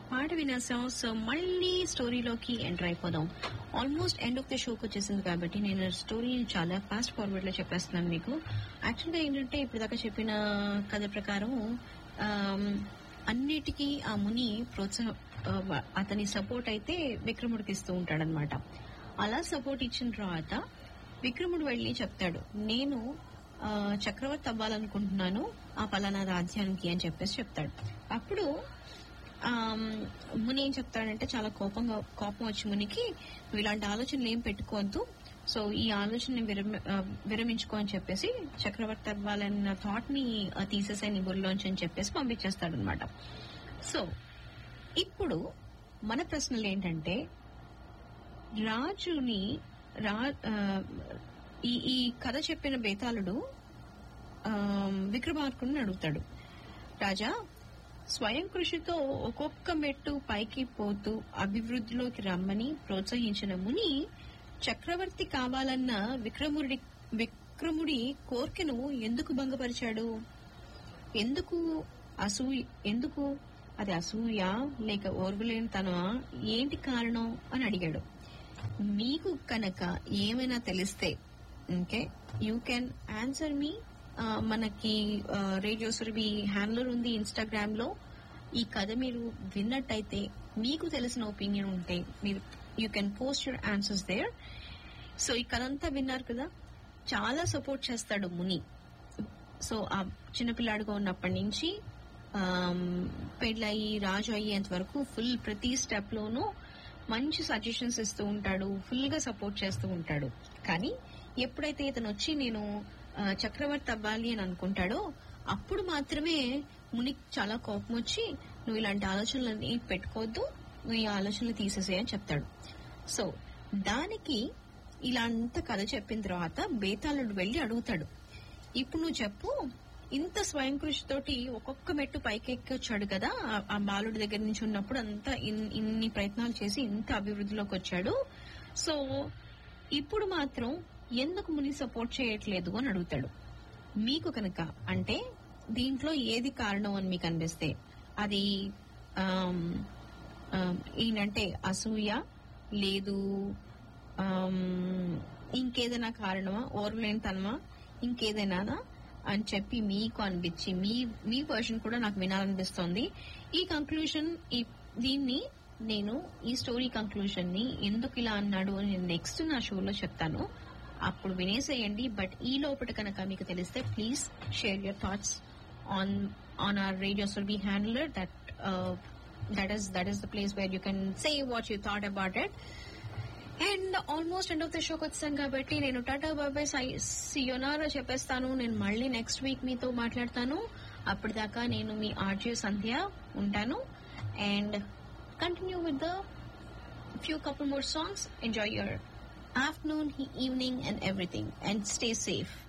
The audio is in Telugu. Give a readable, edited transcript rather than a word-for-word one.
పాట వినేసాం. సో మళ్ళీ స్టోరీలోకి ఎంటర్ అయిపోదాం. ఆల్మోస్ట్ ఎండ్ ఆఫ్ ద షోకి వచ్చేసింది కాబట్టి నేను స్టోరీని చాలా ఫాస్ట్ ఫార్వర్డ్ లో చెప్పేస్తున్నాను మీకు. యాక్చువల్గా ఏంటంటే ఇప్పుడు దాకా చెప్పిన కథ ప్రకారం అన్నిటికీ ఆ ముని అతని సపోర్ట్ అయితే విక్రముడికి ఇస్తూ ఉంటాడనమాట. అలా సపోర్ట్ ఇచ్చిన తర్వాత విక్రముడు వెళ్లి చెప్తాడు, నేను చక్రవర్తి అవ్వాలనుకుంటున్నాను ఆ పలానా రాజ్యానికి అని చెప్పేసి చెప్తాడు. అప్పుడు ముని ఏం చెప్తాడంటే, చాలా కోపం వచ్చి మునికి, నువ్వు ఇలాంటి ఆలోచనలు ఏం పెట్టుకోవద్దు, సో ఈ ఆలోచన విరమించుకో అని చెప్పేసి చక్రవర్తి అవ్వాలన్న థాట్ ని తీసేసే నీ బుర్రలోంచి అని చెప్పేసి పంపించేస్తాడు అనమాట. సో ఇప్పుడు మన ప్రశ్నలు ఏంటంటే, రాజుని ఈ కథ చెప్పిన బేతాళుడు విక్రమార్కుడిని అడుగుతాడు, రాజా, స్వయం కృషితో ఒక్కొక్క మెట్టు పైకి పోతూ అభివృద్ధిలోకి రమ్మని ప్రోత్సహించిన ముని చక్రవర్తి కావాలన్న విక్రముడి కోర్కెను ఎందుకు భంగపరిచాడు? ఎందుకు అది అసూయ లేక ఓర్వలేనితనమా? ఏంటి కారణం అని అడిగాడు. మీకు కనుక ఏమైనా తెలిస్తే ఓకే, యూ కెన్ ఆన్సర్ మీ. మనకి రేడియో సురభి హ్యాండిల్ ఉంది ఇన్స్టాగ్రామ్ లో. ఈ కథ మీరు విన్నట్టయితే, మీకు తెలిసిన ఒపీనియన్ ఉంటే మీరు you can post your answers there. So ఈ కథ అంతా విన్నారు కదా, చాలా సపోర్ట్ చేస్తాడు ముని. సో ఆ చిన్నపిల్లాడుగా ఉన్నప్పటి నుంచి పెళ్ళయి రాజు అయ్యేంత వరకు ఫుల్ ప్రతి స్టెప్ లోనూ మంచి సజెషన్స్ ఇస్తూ ఉంటాడు, ఫుల్ గా సపోర్ట్ చేస్తూ ఉంటాడు. కానీ ఎప్పుడైతే ఇతను వచ్చి నేను చక్రవర్తి అవ్వాలి అని అనుకుంటాడో అప్పుడు మాత్రమే మునికి చాలా కోపం వచ్చి, నువ్వు ఇలాంటి ఆలోచనలన్నీ పెట్టుకోవద్దు, నువ్వు ఈ ఆలోచనలు తీసేసే అని చెప్తాడు. సో దానికి ఇలాంత కథ చెప్పిన తర్వాత బేతాళుడు వెళ్లి అడుగుతాడు, ఇప్పుడు నువ్వు చెప్పు, ఇంత స్వయం కృషితోటి ఒక్కొక్క మెట్టు పైకెక్కొచ్చాడు కదా ఆ బాలుడి దగ్గర నుంచి ఉన్నప్పుడు, అంతా ఇన్ని ప్రయత్నాలు చేసి ఇంత అభివృద్ధిలోకి వచ్చాడు, సో ఇప్పుడు మాత్రం ఎందుకు ముని సపోర్ట్ చేయట్లేదు అని అడుగుతాడు. మీకు కనుక అంటే దీంట్లో ఏది కారణం అని మీకు అనిపిస్తే, అది ఏంటంటే అసూయ, లేదు ఇంకేదైనా కారణమా, ఓర్వలేనితనమా, ఇంకేదైనా అని చెప్పి మీకు అనిపించి మీ వర్షన్ కూడా నాకు వినాలనిపిస్తోంది. ఈ కంక్లూషన్ దీన్ని నేను ఈ స్టోరీ కంక్లూషన్ ని ఎందుకు ఇలా అన్నాడు అని నెక్స్ట్ నా షోలో చెప్తాను, అప్పుడు వినేసేయండి. బట్ ఈ లోపల కనుక మీకు తెలిస్తే please share your thoughts on hour radio Surabhi హ్యాండిలర్. That is the place where you can say what you thought about it. And almost end of the షోకి వచ్చాను కాబట్టి నేను టాటా బాబాయ్ సియోనారా చెప్పేస్తాను. నేను మళ్ళీ నెక్స్ట్ వీక్ మీతో మాట్లాడతాను. అప్పటిదాకా నేను మీ ఆర్జే సంధ్య ఉంటాను. And continue with the few couple more songs. Enjoy your afternoon, evening and everything, and stay safe.